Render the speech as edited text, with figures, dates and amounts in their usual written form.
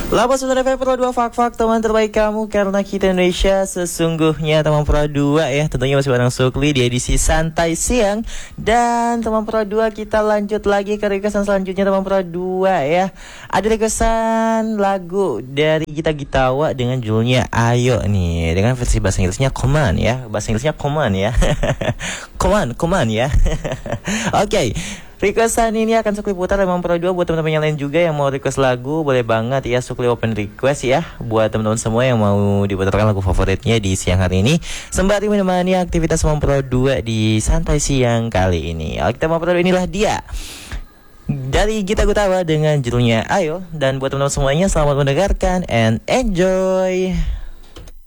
Lapas Suara Pro 2 Fak-Fak teman terbaik kamu karena kita Indonesia sesungguhnya teman Pro 2 ya. Tentunya masih bareng Sukli di edisi santai siang. Dan teman Pro 2 kita lanjut lagi ke requestan selanjutnya teman Pro 2 ya. Ada requestan lagu dari Gita Gitawa dengan judulnya Ayo nih. Dengan versi bahasa Inggrisnya Come On ya. Bahasa Inggrisnya Come On ya. Come on ya. Oke. Requestan ini akan Sukli putar memang Pro 2 buat teman-teman yang lain juga yang mau request lagu. Boleh banget ya Sukli open request ya. Buat teman-teman semua yang mau diputarkan lagu favoritnya di siang hari ini, sembari menemani aktivitas memang Pro 2 di santai siang kali ini. Kita memang Pro 2 inilah dia dari Gita Gutawa dengan judulnya Ayo. Dan buat teman-teman semuanya selamat mendengarkan and enjoy.